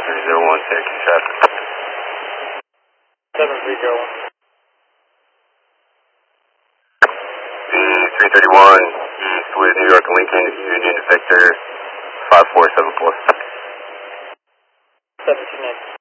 7301, Syracuse traffic. 7301. The 331 east with New York Lincoln Union Victor 5474. 17X.